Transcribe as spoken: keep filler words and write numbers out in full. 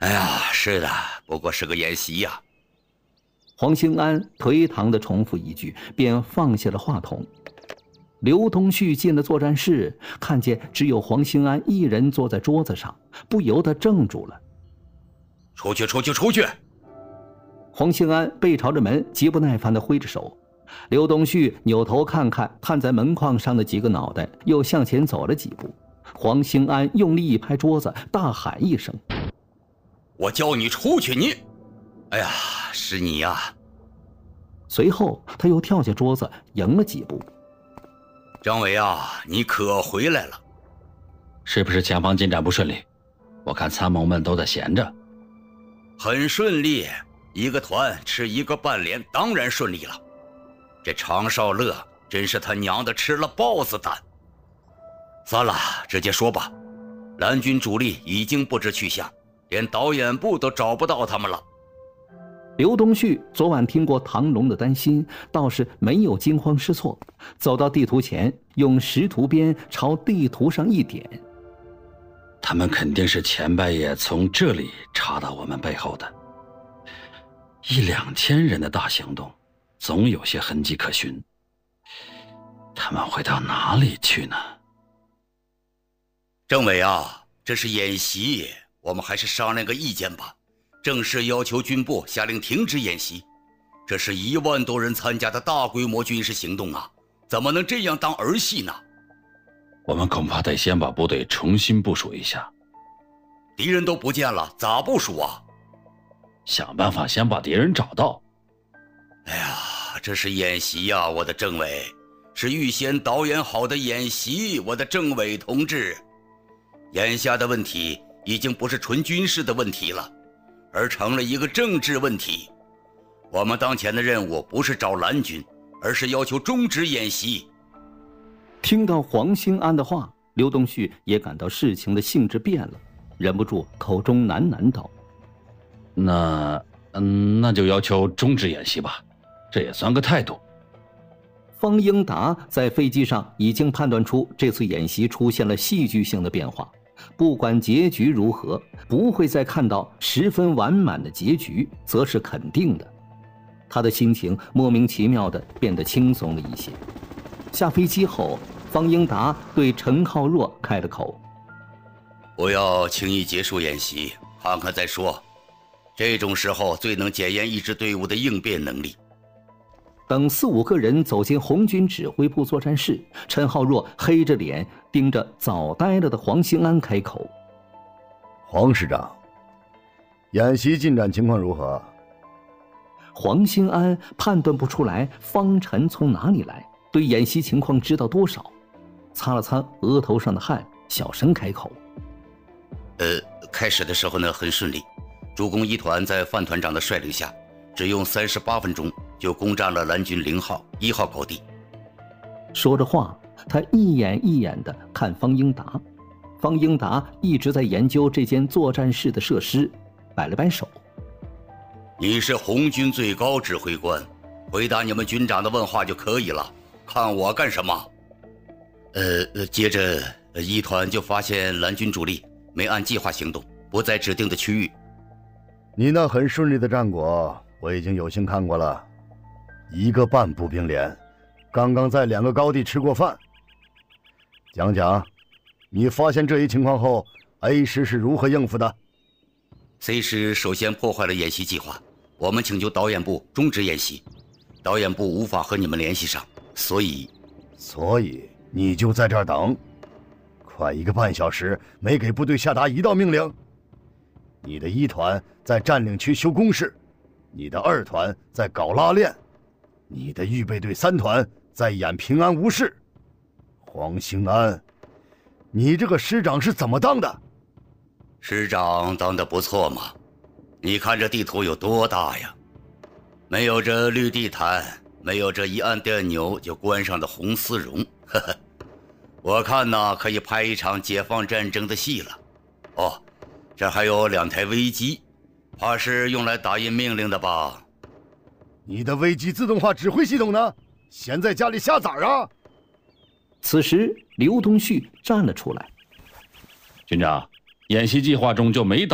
哎呀，是的，不过是个演习呀。 黄兴安颓唐地重复一句，便放下了话筒。刘东旭进了作战室，看见只有黄兴安一人坐在桌子上，不由得怔住了。 出去，出去，出去！ 黄兴安背朝着门，极不耐烦地挥着手。刘东旭扭头看看探在门框上的几个脑袋，又向前走了几步。黄兴安用力一拍桌子，大喊一声：“ 我叫你出去！你，哎呀，是你呀！” 随后他又跳下桌子，迎了几步。 张伟啊，你可回来了。 是不是前方进展不顺利？我看参谋们都在闲着。 很顺利，一个团吃一个半连，当然顺利了。这常少乐真是他娘的吃了豹子胆。算了，直接说吧。蓝军主力已经不知去向，连导演部都找不到他们了。 刘东旭昨晚听过唐龙的担心，倒是没有惊慌失措，走到地图前，用识图鞭朝地图上一点。 他们肯定是前半夜从这里查到我们背后的。一两千人的大行动，总有些痕迹可循。他们会到哪里去呢？ 政委啊，这是演习，我们还是商量个意见吧。正式要求军部下令停止演习，这是一万多人参加的大规模军事行动啊，怎么能这样当儿戏呢？ 我们恐怕得先把部队重新部署一下。 敌人都不见了，咋部署啊？ 想办法先把敌人找到。 哎呀，这是演习呀，我的政委，是预先导演好的演习，我的政委同志。眼下的问题已经不是纯军事的问题了，而成了一个政治问题。我们当前的任务不是找蓝军，而是要求终止演习。 听到黄兴安的话，刘东旭也感到事情的性质变了，忍不住口中喃喃道：“ 那，嗯，那就要求终止演习吧，这也算个态度。” 方英达在飞机上已经判断出这次演习出现了戏剧性的变化，不管结局如何，不会再看到十分完满的结局，则是肯定的。他的心情莫名其妙地变得轻松了一些。下飞机后，方英达对陈浩若开了口：“ 不要轻易结束演习，看看再说。这种时候最能检验一支队伍的应变能力。” 等四五个人走进红军指挥部作战室，陈浩若黑着脸盯着早呆了的黄兴安开口：“ 黄师长，演习进展情况如何？” 黄兴安判断不出来方辰从哪里来，对演习情况知道多少，擦了擦额头上的汗，小声开口：“ 呃，开始的时候呢很顺利，主攻一团在范团长的率领下，只用三十八分钟就攻占了蓝军零号、一号高地。” 说着话，他一眼一眼地看方英达。方英达一直在研究这间作战室的设施，摆了摆手：“ 你是红军最高指挥官，回答你们军长的问话就可以了，看我干什么？”呃，接着一团就发现蓝军主力没按计划行动，不在指定的区域。 你那很顺利的战果我已经有幸看过了，一个半步兵连刚刚在两个高地吃过饭。讲讲你发现这一情况后 A 师是如何应付的？ C 师首先破坏了演习计划，我们请求导演部终止演习，导演部无法和你们联系上，所以所以你就在这儿等，快一个半小时没给部队下达一道命令。你的一团在占领区修工事，你的二团在搞拉练，你的预备队三团在演平安无事。黄兴安，你这个师长是怎么当的？ 师长当得不错嘛，你看这地图有多大呀？没有这绿地毯，没有这一按电钮就关上的红丝绒，呵呵，我看呢可以拍一场解放战争的戏了。哦，这还有两台飞机，怕是用来打印命令的吧？ 你的危机自动化指挥系统呢？闲在家里下崽啊？ 此时刘东旭站了出来：“ 军长，演习计划中就没打